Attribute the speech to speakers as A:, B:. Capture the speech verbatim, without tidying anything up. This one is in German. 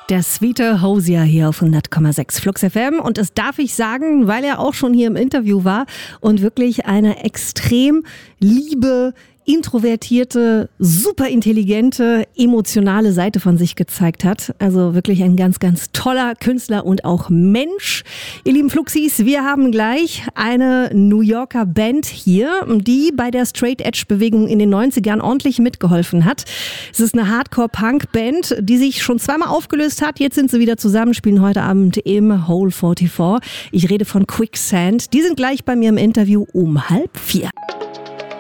A: Der Sweeter Hosier hier auf hundert Komma sechs Flux F M. Und das darf ich sagen, weil er auch schon hier im Interview war und wirklich eine extrem liebe, introvertierte, super intelligente, emotionale Seite von sich gezeigt hat. Also wirklich ein ganz, ganz toller Künstler und auch Mensch. Ihr lieben Fluxis, wir haben gleich eine New Yorker Band hier, die bei der Straight Edge Bewegung in den neunzigern ordentlich mitgeholfen hat. Es ist eine Hardcore-Punk-Band, die sich schon zweimal aufgelöst hat. Jetzt sind sie wieder zusammen, spielen heute Abend im Hole vierundvierzig. Ich rede von Quicksand. Die sind gleich bei mir im Interview um halb vier.